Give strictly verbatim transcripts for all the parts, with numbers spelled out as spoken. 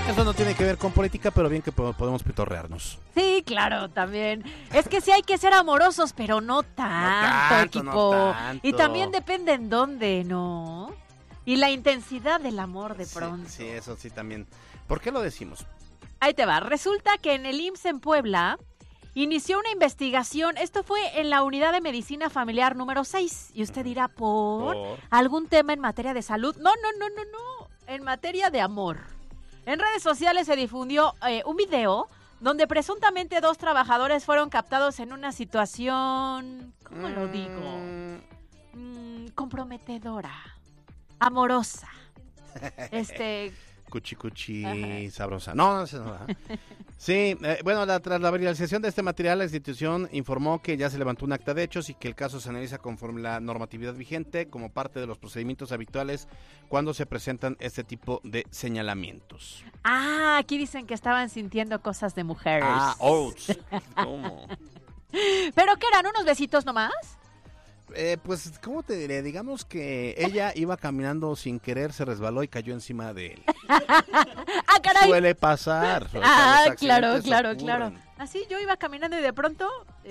Eso no tiene que ver con política, pero bien que podemos pitorrearnos. Sí, claro, también. Es que sí hay que ser amorosos, pero no tanto, no tanto equipo. No tanto. Y también depende en dónde, ¿no? Y la intensidad del amor de sí, pronto. Sí, eso sí también. ¿Por qué lo decimos? Ahí te va. Resulta que en el I M S S en Puebla inició una investigación. Esto fue en la unidad de medicina familiar número seis. Y usted dirá, ¿por, ¿por? algún tema en materia de salud? No, no, no, no, no. En materia de amor. En redes sociales se difundió eh, un video donde presuntamente dos trabajadores fueron captados en una situación, ¿cómo mm. lo digo? Mm, comprometedora, amorosa. Este... Cuchi cuchi Ajá. sabrosa. No, no, no, no. Sí, eh, bueno, la, tras la viralización de este material, la institución informó que ya se levantó un acta de hechos y que el caso se analiza conforme la normatividad vigente como parte de los procedimientos habituales cuando se presentan este tipo de señalamientos. Ah, aquí dicen que estaban sintiendo cosas de mujeres. Ah, oh, ¿cómo? ¿Pero qué eran, unos besitos nomás? Eh, pues, ¿cómo te diré? Digamos que ella iba caminando sin querer, se resbaló y cayó encima de él. ¡Ah, caray! Suele pasar. Suele ah, claro, claro, ocurren. claro. Así yo iba caminando y de pronto...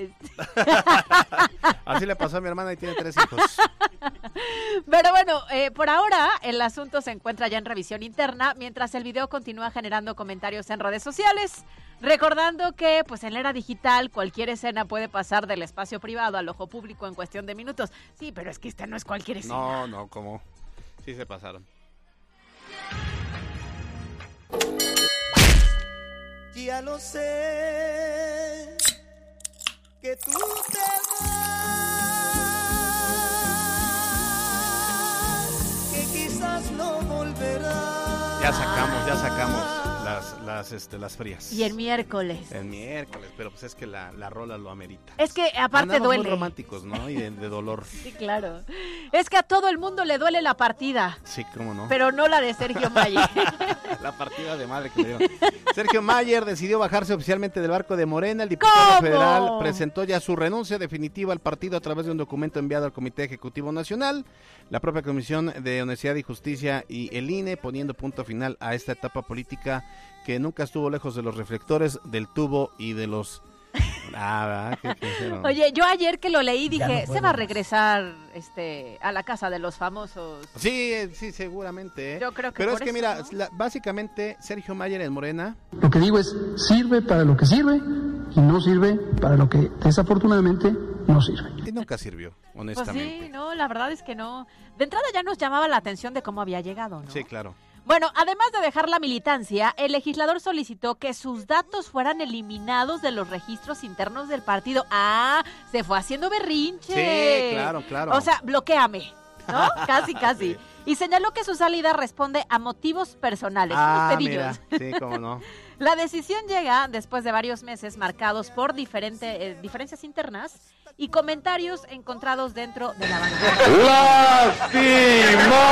Así le pasó a mi hermana y tiene tres hijos. Pero bueno, eh, por ahora el asunto se encuentra ya en revisión interna, mientras el video continúa generando comentarios en redes sociales. Recordando que pues en la era digital cualquier escena puede pasar del espacio privado al ojo público en cuestión de minutos. Sí, pero es que esta no es cualquier escena. No, no, ¿cómo? Sí se pasaron. Ya lo sé, que tú te vas, que quizás no volverás. Ya sacamos, ya sacamos las, las, este, las frías. Y el miércoles. El miércoles, pero pues es que la, la rola lo amerita. Es que aparte Andamos duele. Muy románticos, ¿no? Y de, de dolor. Sí, claro. Es que a todo el mundo le duele la partida. Sí, cómo no. Pero no la de Sergio Mayer. La partida de madre que le dieron. Sergio Mayer decidió bajarse oficialmente del barco de Morena. El diputado ¿Cómo? federal presentó ya su renuncia definitiva al partido a través de un documento enviado al Comité Ejecutivo Nacional, la propia Comisión de Honestidad y Justicia y el I N E, poniendo punto final a esta etapa política que nunca estuvo lejos de los reflectores, del tubo y de los... Ah, ¿qué, qué no? Oye, yo ayer que lo leí dije, no se va a regresar este a la casa de los famosos. Sí, sí, seguramente. ¿eh? Yo creo que Pero por es que eso, mira, ¿no? la, básicamente Sergio Mayer en Morena. Lo que digo es, sirve para lo que sirve y no sirve para lo que desafortunadamente no sirve. Y nunca sirvió, honestamente. Pues sí, no, la verdad es que no. De entrada ya nos llamaba la atención de cómo había llegado, ¿no? Sí, claro. Bueno, además de dejar la militancia, el legislador solicitó que sus datos fueran eliminados de los registros internos del partido. Ah, se fue haciendo berrinche. Sí, claro, claro. O sea, bloquéame, ¿no? Casi, casi. Y señaló que su salida responde a motivos personales, ah, unos pedillos. Mira. Sí, cómo no. La decisión llega después de varios meses marcados por diferente, eh, diferencias internas y comentarios encontrados dentro de la bancada. ¡Lástima,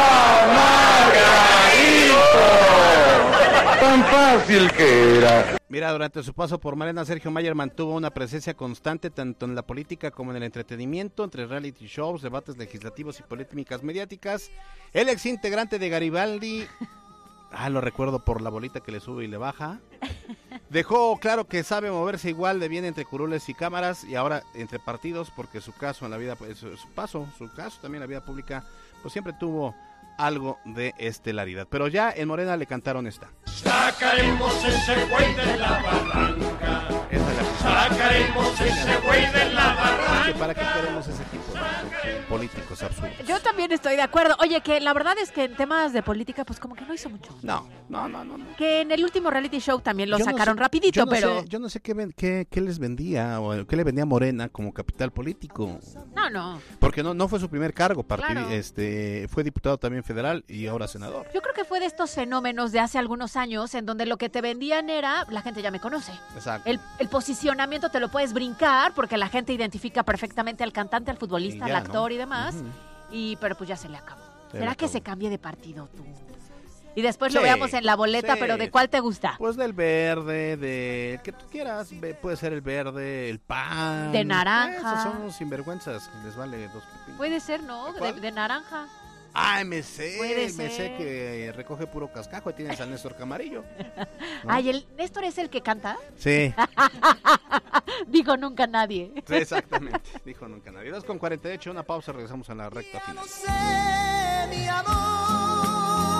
Margarito! Tan fácil que era. Mira, durante su paso por Morena, Sergio Mayer mantuvo una presencia constante tanto en la política como en el entretenimiento, entre reality shows, debates legislativos y polémicas mediáticas. El ex integrante de Garibaldi, ah, lo recuerdo por la bolita que le sube y le baja, dejó claro que sabe moverse igual de bien entre curules y cámaras y ahora entre partidos, porque su caso en la vida, pues, su paso, su caso también en la vida pública, pues siempre tuvo algo de estelaridad. Pero ya en Morena le cantaron esta. Sacaremos ese güey de la barranca. Esa es la Sacaremos ese güey de la barranca. ¿Para qué queremos ese tipo de políticos absurdos? Yo también estoy de acuerdo. Oye, que la verdad es que en temas de política, pues como que no hizo mucho. No, no, no, no. no. Que en el último reality show también lo yo sacaron no sé, rapidito, yo no pero... Sé, yo no sé qué, ven, qué, qué les vendía o qué le vendía Morena como capital político. No, no. Porque no, no fue su primer cargo. Partid, Claro. este, fue diputado también federal y ahora senador. Yo creo que fue de estos fenómenos de hace algunos años en donde lo que te vendían era, la gente ya me conoce. Exacto. El, el posicionamiento te lo puedes brincar porque la gente identifica perfectamente al cantante, al futbolista, Y ya, al actor ¿no? y demás. Uh-huh. Y pero pues ya se le acabó. Se ¿Será le que acabó. se cambie de partido tú? Y después Sí, lo veamos en la boleta, sí. pero ¿de cuál te gusta? Pues del verde, de que tú quieras, puede ser el verde, el pan. De naranja. Esos son unos sinvergüenzas, les vale dos pepinos. Puede ser, ¿no? ¿De De, cuál? de naranja. Ah, M C, Puede M C ser. que recoge puro cascajo. Y tienes a Néstor Camarillo. ¿no? Ay, ¿el Néstor es el que canta? Sí. Digo nunca nadie. Sí, exactamente. Dijo nunca nadie. dos con cuarenta y ocho, una pausa, regresamos a la recta Ya final. no sé, mi amor,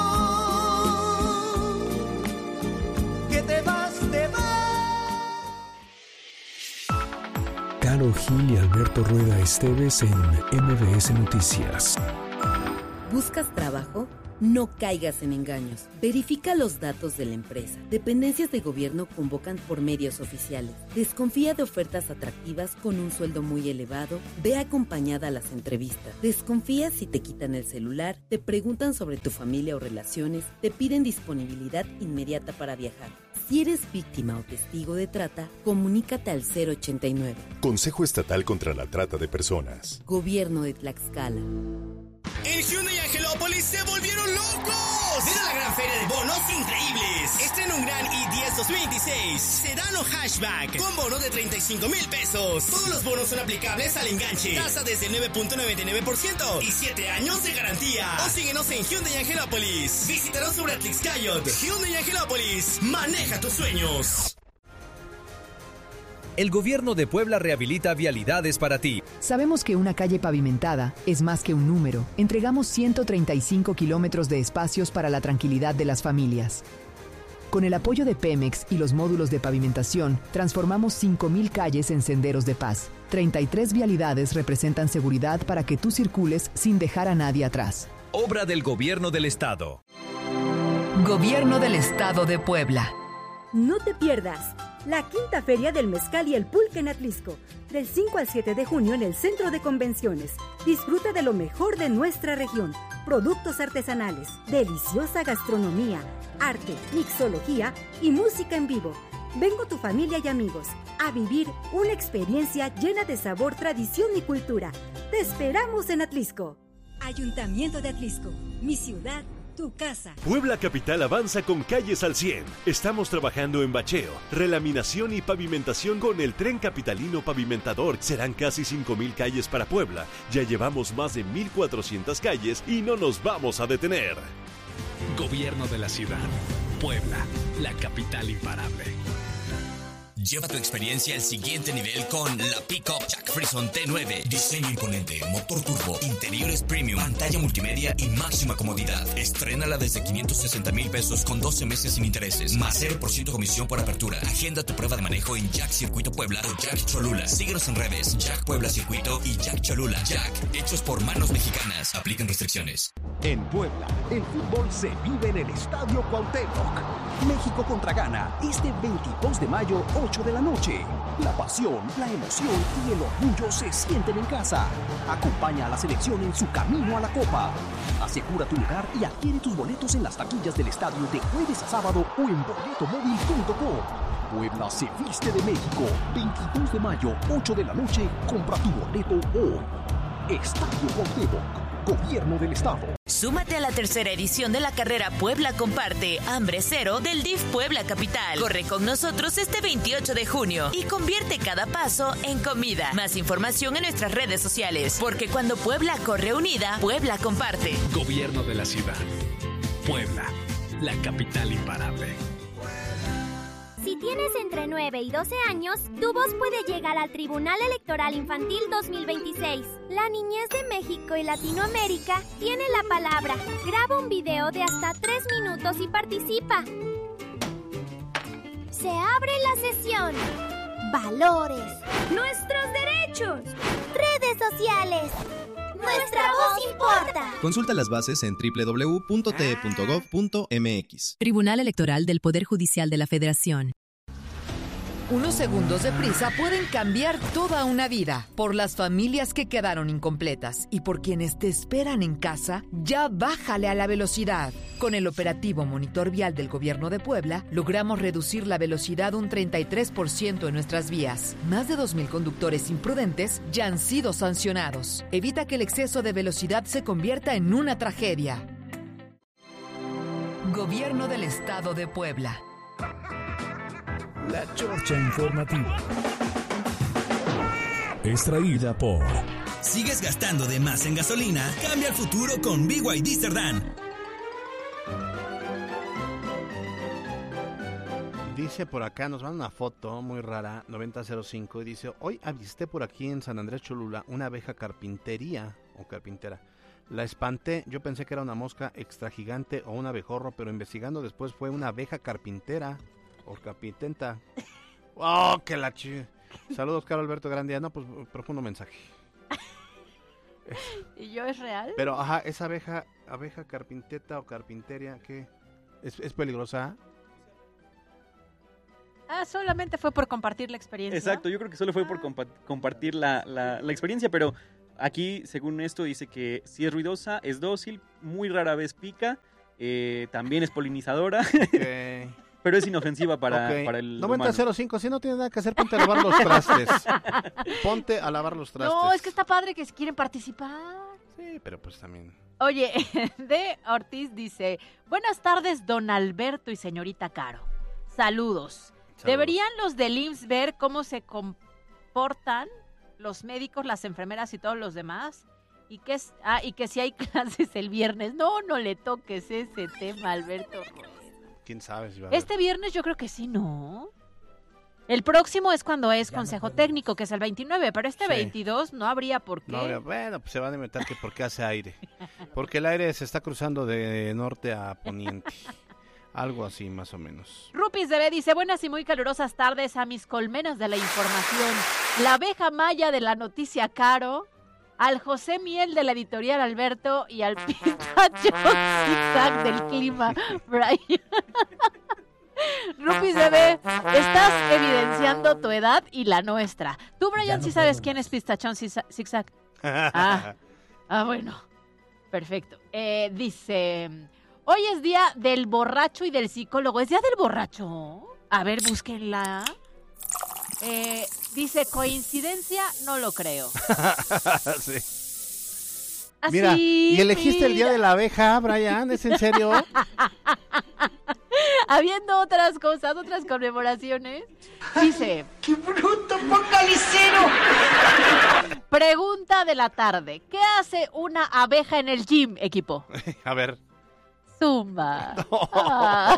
que te vas, te vas. Karol Gil y Alberto Rueda Esteves en M B S Noticias. ¿Buscas trabajo? No caigas en engaños. Verifica los datos de la empresa. Dependencias de gobierno convocan por medios oficiales. Desconfía de ofertas atractivas con un sueldo muy elevado. Ve acompañada a las entrevistas. Desconfía si te quitan el celular, te preguntan sobre tu familia o relaciones, te piden disponibilidad inmediata para viajar. Si eres víctima o testigo de trata, comunícate al cero ochenta y nueve. Consejo Estatal contra la Trata de Personas. Gobierno de Tlaxcala. En Hyundai Angelópolis se volvieron locos. Ven a la gran feria de bonos increíbles. Estrena un gran i diez dos mil veintiséis. Sedán o hatchback con bono de treinta y cinco mil pesos. Todos los bonos son aplicables al enganche. Tasa desde nueve punto noventa y nueve por ciento y siete años de garantía. O síguenos en Hyundai Angelópolis. Visítanos sobre Atlixcayot. Hyundai Angelópolis. Maneja tus sueños. El gobierno de Puebla rehabilita vialidades para ti. Sabemos que una calle pavimentada es más que un número. Entregamos ciento treinta y cinco kilómetros de espacios para la tranquilidad de las familias. Con el apoyo de Pemex y los módulos de pavimentación, transformamos cinco mil calles en senderos de paz. treinta y tres vialidades representan seguridad para que tú circules sin dejar a nadie atrás. Obra del Gobierno del Estado. Gobierno del Estado de Puebla. No te pierdas la quinta feria del mezcal y el pulque en Atlisco, del cinco al siete de junio en el Centro de Convenciones. Disfruta de lo mejor de nuestra región, productos artesanales, deliciosa gastronomía, arte, mixología y música en vivo. Ven con tu familia y amigos a vivir una experiencia llena de sabor, tradición y cultura. Te esperamos en Atlisco. Ayuntamiento de Atlisco, mi ciudad, tu casa. Puebla Capital avanza con calles al cien. Estamos trabajando en bacheo, relaminación y pavimentación con el Tren Capitalino Pavimentador. Serán casi cinco mil calles para Puebla. Ya llevamos más de mil cuatrocientas calles y no nos vamos a detener. Gobierno de la ciudad. Puebla, la capital imparable. Lleva tu experiencia al siguiente nivel con la Pickup Jack Frison T nueve. Diseño imponente, motor turbo, interiores premium, pantalla multimedia y máxima comodidad. Estrénala desde quinientos sesenta mil pesos con doce meses sin intereses, más cero por ciento comisión por apertura. Agenda tu prueba de manejo en Jack Circuito Puebla o Jack Cholula. Síguenos en redes, Jack Puebla Circuito y Jack Cholula. Jack, hechos por manos mexicanas. Aplican restricciones. En Puebla, el fútbol se vive en el Estadio Cuauhtémoc. México contra Ghana, este veintidós de mayo, ocho de la noche. La pasión, la emoción y el orgullo se sienten en casa. Acompaña a la selección en su camino a la Copa. Asegura tu lugar y adquiere tus boletos en las taquillas del estadio de jueves a sábado o en boleto móvil punto com. Puebla se viste de México. veintidós de mayo, ocho de la noche. Compra tu boleto hoy. Estadio Cuauhtémoc. Gobierno del Estado. Súmate a la tercera edición de la carrera Puebla Comparte Hambre Cero del D I F Puebla Capital. Corre con nosotros este veintiocho de junio y convierte cada paso en comida. Más información en nuestras redes sociales, porque cuando Puebla corre unida, Puebla comparte. Gobierno de la ciudad. Puebla, la capital imparable. Si tienes entre nueve y doce años, tu voz puede llegar al Tribunal Electoral Infantil dos mil veintiséis. La niñez de México y Latinoamérica tiene la palabra. Graba un video de hasta tres minutos y participa. Se abre la sesión. Valores. Nuestros derechos. Redes sociales. Nuestra voz importa. Consulta las bases en doble u doble u doble u punto t e punto gov punto m x. Tribunal Electoral del Poder Judicial de la Federación. Unos segundos de prisa pueden cambiar toda una vida. Por las familias que quedaron incompletas y por quienes te esperan en casa, ya bájale a la velocidad. Con el operativo Monitor Vial del Gobierno de Puebla, logramos reducir la velocidad un treinta y tres por ciento en nuestras vías. Más de dos mil conductores imprudentes ya han sido sancionados. Evita que el exceso de velocidad se convierta en una tragedia. Gobierno del Estado de Puebla. La Chorcha Informativa. Extraída por ¿Sigues gastando de más en gasolina? Cambia el futuro con B Y D Cerdán. Dice por acá, nos manda una foto muy rara, noventa cero cinco, y dice, hoy avisté por aquí en San Andrés Cholula una abeja carpintería, o carpintera. La espanté, yo pensé que era una mosca extra gigante o un abejorro, pero investigando después fue una abeja carpintera, o carpintenta. ¡Oh, que la ch... Saludos, Caro Alberto Grandia. No, pues, profundo mensaje. ¿Y yo es real? Pero, ajá, esa abeja, abeja carpinteta o carpinteria, ¿qué? ¿Es, es peligrosa? Ah, solamente fue por compartir la experiencia. Exacto, yo creo que solo fue por compa- compartir la, la, la experiencia, pero aquí, según esto, dice que sí es ruidosa, es dócil, muy rara vez pica, eh, también es polinizadora, okay. Pero es inofensiva para, okay. para el noventa cero cinco, si no tienes nada que hacer, ponte a lavar los trastes. Ponte a lavar los trastes. No, es que está padre que quieren participar. Sí, pero pues también... Oye, de Ortiz dice, buenas tardes, don Alberto y señorita Caro. Saludos. Saludos. ¿Deberían los del I M S S ver cómo se comportan los médicos, las enfermeras y todos los demás? Y que, es, ah, y que si hay clases el viernes. No, no le toques ese tema, Alberto. ¿Quién sabe si va a haber? Este viernes yo creo que sí, ¿no? El próximo es cuando es consejo técnico, que es el veintinueve, pero este sí. veintidós no habría por qué. No, bueno, pues se van a inventar que porque hace aire. Porque el aire se está cruzando de norte a poniente. Algo así, más o menos. Rupis de B dice, buenas y muy calurosas tardes a mis colmenas de la información. La abeja maya de la noticia Caro, al José Miel de la editorial Alberto y al pistacho zigzag del clima, Brian. Rupis de B, estás evidenciando tu edad y la nuestra. Tú, Brian, sí sabes quién es Pistachón Zigzag. Ah, ah bueno, perfecto. Eh, dice... Hoy es día del borracho y del psicólogo. ¿Es día del borracho? A ver, búsquenla. Eh, dice, coincidencia, no lo creo. Sí. Así, mira, y elegiste mira. El día de la abeja, Brian, ¿es en serio? Habiendo otras cosas, otras conmemoraciones. Dice... ¡Qué bruto, focalicero! Pregunta de la tarde. ¿Qué hace una abeja en el gym, equipo? A ver... Zumba. No. Ah.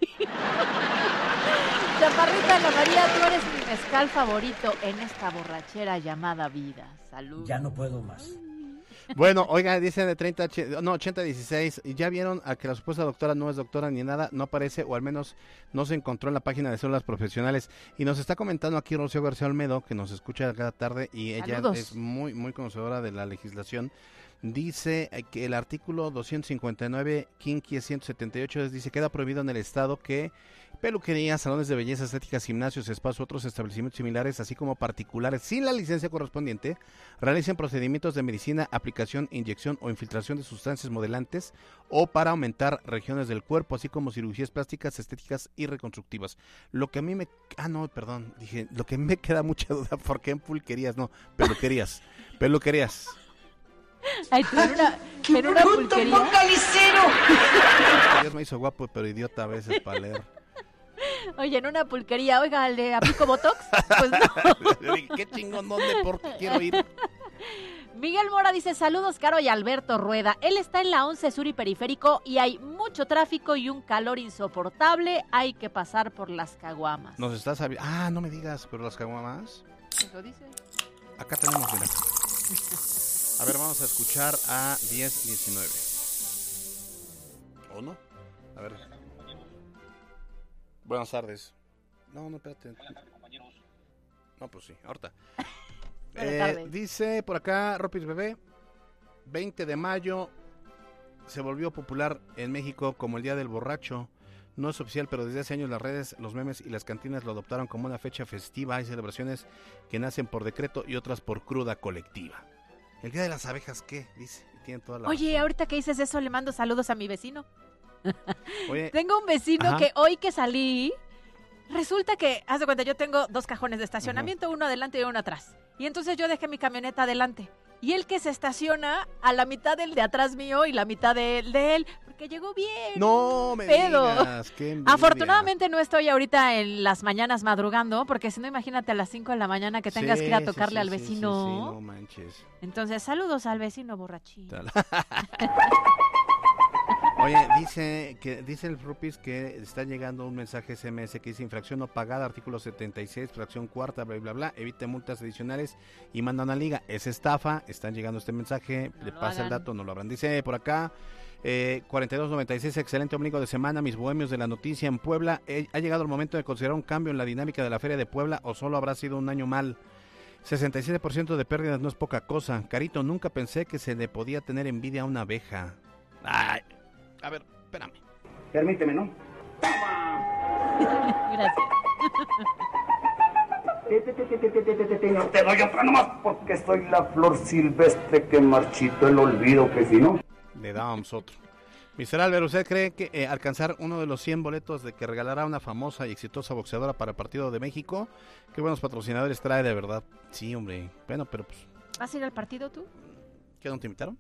Chaparrita Ana María, tú eres mi mezcal favorito en esta borrachera llamada vida. Salud. Ya no puedo más. Bueno, oiga, dice de treinta, no, ochenta dieciséis, ¿ya vieron a que la supuesta doctora no es doctora ni nada? No aparece, o al menos no se encontró en la página de Células Profesionales. Y nos está comentando aquí Rocío García Olmedo, que nos escucha cada tarde, y ella Saludos. Es muy, muy conocedora de la legislación. Dice que el artículo doscientos cincuenta y nueve, quinqui ciento setenta y ocho, dice, queda prohibido en el estado que peluquerías, salones de belleza, estéticas, gimnasios, espacios, otros establecimientos similares, así como particulares sin la licencia correspondiente, realicen procedimientos de medicina, aplicación, inyección o infiltración de sustancias modelantes o para aumentar regiones del cuerpo, así como cirugías plásticas, estéticas y reconstructivas. Lo que a mí me... Ah, no, perdón, dije, lo que me queda mucha duda, ¿por qué en pulquerías? No, peluquerías, peluquerías. Ay, tú en una, ¡qué en una bruto, focalicero! Dios me hizo guapo, pero idiota a veces para leer. Oye, en una pulquería, oiga, ¿le aplico Botox? Pues no. Qué chingón, ¿dónde? Porque quiero ir. Miguel Mora dice, saludos, Caro y Alberto Rueda. Él está en la once Sur y Periférico y hay mucho tráfico y un calor insoportable. Hay que pasar por las caguamas. Nos estás avi- Ah, no me digas, pero las caguamas. ¿Eso dice? Acá tenemos, mira. A ver, vamos a escuchar a diez diecinueve. ¿O no? A ver. Buenas tardes. No, no, espérate. No, pues sí, ahorita. eh, dice por acá, Ropis Bebé, veinte de mayo se volvió popular en México como el Día del Borracho. No es oficial, pero desde hace años las redes, los memes y las cantinas lo adoptaron como una fecha festiva. Hay celebraciones que nacen por decreto y otras por cruda colectiva. ¿El Día de las Abejas qué? Dice. Tiene toda la Oye, razón. Ahorita que dices eso, le mando saludos a mi vecino. Oye, tengo un vecino ajá. que hoy que salí, resulta que, haz de cuenta, yo tengo dos cajones de estacionamiento, uh-huh. uno adelante y uno atrás. Y entonces yo dejé mi camioneta adelante. Y él que se estaciona a la mitad del de atrás mío y la mitad de, de él, porque que llegó bien. No, me pedo. digas, qué envidia. Afortunadamente no estoy ahorita en las mañanas madrugando, porque si no, imagínate a las cinco de la mañana que tengas Sí, que ir a sí, tocarle sí, al sí, vecino. sí, sí, no manches. Entonces, saludos al vecino borrachín. Oye, dice que dice el Rupis que está llegando un mensaje S M S que dice infracción no pagada, artículo setenta y seis, fracción cuarta, bla, bla, bla, evite multas adicionales y manda una liga. Es estafa, están llegando este mensaje, No le lo pasa el hagan. dato, no lo habrán. Dice por acá, eh, cuarenta y dos noventa y seis, excelente ombligo de semana, mis bohemios de la noticia en Puebla. Eh, ¿Ha llegado el momento de considerar un cambio en la dinámica de la Feria de Puebla o solo habrá sido un año mal? sesenta y siete por ciento de pérdidas no es poca cosa. Carito, nunca pensé que se le podía tener envidia a una abeja. Ay, a ver, espérame. Permíteme, ¿no? Gracias. Te doy otra nomás porque soy la flor silvestre que marchito el olvido que si no. Le dábamos otro. mister Albert, ¿usted cree que eh, alcanzar uno de los cien boletos de que regalará una famosa y exitosa boxeadora para el partido de México? Qué buenos patrocinadores trae, de verdad. Sí, hombre. Bueno, pero pues... ¿Vas a ir al partido tú? ¿Qué, no te invitaron?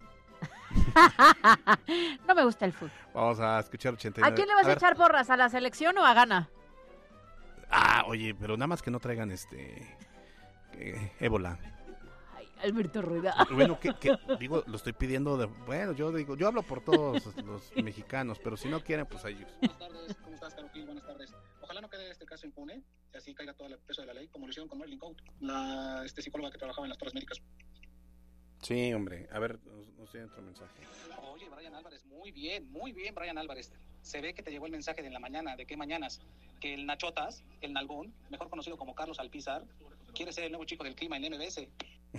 No me gusta el fútbol. Vamos a escuchar ochenta y nueve. ¿A quién le vas a, ver. echar porras? ¿A la selección o a Gana? Ah, oye, pero nada más que no traigan este... eh, ébola. Ay, Alberto Rueda. Bueno, que, que digo, lo estoy pidiendo de... Bueno, yo digo, yo hablo por todos los mexicanos, pero si no quieren, pues a ellos. Buenas tardes, ¿cómo estás, Caro Gil? Buenas tardes. Ojalá no quede este caso impune, y así caiga todo el peso de la ley, como lo hicieron con Marilyn Code, la este, psicóloga que trabajaba en las torres médicas. Sí, hombre. A ver, nos, nos tiene otro mensaje. Oye, Brian Álvarez, muy bien, muy bien, Brian Álvarez. Se ve que te llegó el mensaje de en la mañana. ¿De qué mañanas? Que el Nachotas, el Nalgón, mejor conocido como Carlos Alpizar, quiere ser el nuevo chico del clima en M B S.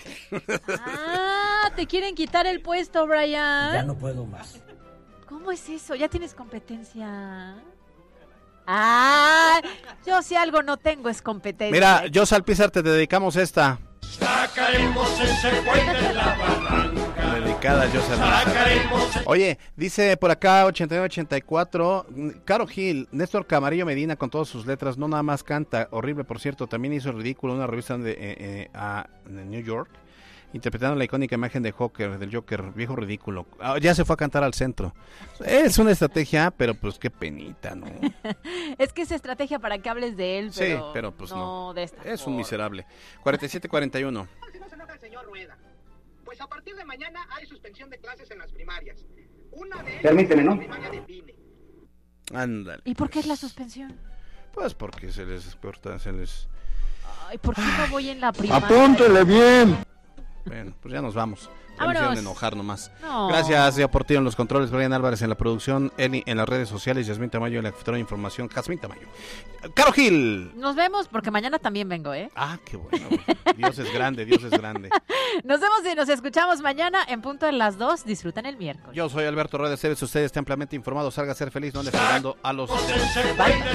Ah, te quieren quitar el puesto, Brian. Ya no puedo más. ¿Cómo es eso? ¿Ya tienes competencia? Ah, yo si algo no tengo es competencia. Mira, yo Salpizar te dedicamos esta. Sacaremos ese puente de la barranca. Dedicada yo Salpizar. Oye, dice por acá ochenta y nueve ochenta y cuatro, Caro Gil, Néstor Camarillo Medina con todas sus letras, no nada más canta, horrible por cierto, también hizo ridículo en una revista de, eh, eh, a, en New York, interpretando la icónica imagen de Joker, del Joker, viejo ridículo. Ah, ya se fue a cantar al centro. Es una estrategia, pero pues qué penita, ¿no? Es que es estrategia para que hables de él, pero, sí, pero pues no, no. De esta es forma. un miserable. cuarenta y siete cuarenta y uno. Si no se enoja el señor Rueda, pues a partir de mañana hay suspensión de clases en las primarias. Una de ellas Permíteme, es la ¿no? primaria de Vine. Ándale. ¿Y por qué es la suspensión? Pues porque se les corta, se les... Ay, ¿por qué no voy en la primaria? Apúntele bien. Bueno, pues ya nos vamos. Ya me Vámonos. hicieron enojar nomás. No. Gracias, ya por ti en los controles, Brian Álvarez en la producción, Eli en las redes sociales, Yasmín Tamayo en la jefatura de información, Jazmín Tamayo. ¡Caro Gil! Nos vemos porque mañana también vengo, ¿eh? Ah, qué bueno. Dios es grande, Dios es grande. Nos vemos y nos escuchamos mañana en punto de las dos. Disfruten el miércoles. Yo soy Alberto Rueda Esteves, ustedes estén ampliamente informados, salga a ser feliz, no ande fregando a los demás. Bye.